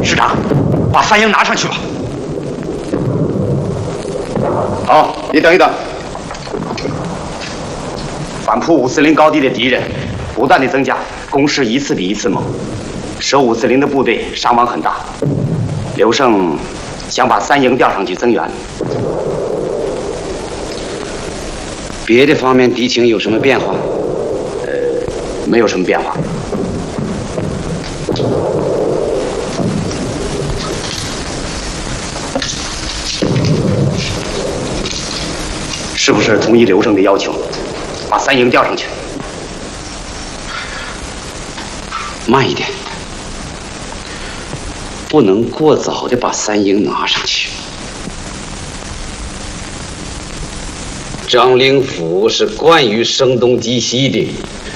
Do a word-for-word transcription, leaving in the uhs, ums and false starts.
师长，把三营拿上去吧。 好，你等一等。反扑五四零高地的敌人不断的增加，攻势一次比一次猛，守五四零的部队伤亡很大。刘胜想把三营调上去增援。别的方面敌情有什么变化？呃，没有什么变化。是不是同意刘胜的要求，把三营调上去？慢一点，不能过早的把三营拿上去。张灵甫是惯于声东击西的，